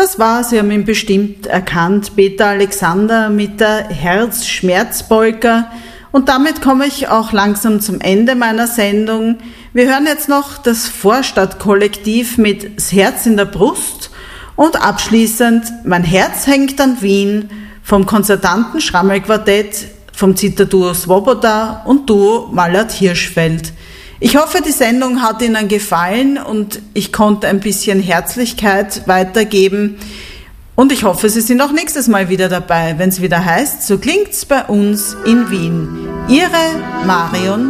Das war, Sie haben ihn bestimmt erkannt, Peter Alexander mit der Herzschmerzpolka. Und damit komme ich auch langsam zum Ende meiner Sendung. Wir hören jetzt noch das Vorstadtkollektiv mit Das Herz in der Brust und abschließend Mein Herz hängt an Wien vom konzertanten Schrammelquartett, vom Zitherduo Svoboda und Duo Mallert-Hirschfeld. Ich hoffe, die Sendung hat Ihnen gefallen und ich konnte ein bisschen Herzlichkeit weitergeben. Und ich hoffe, Sie sind auch nächstes Mal wieder dabei, wenn es wieder heißt, so klingt's bei uns in Wien. Ihre Marion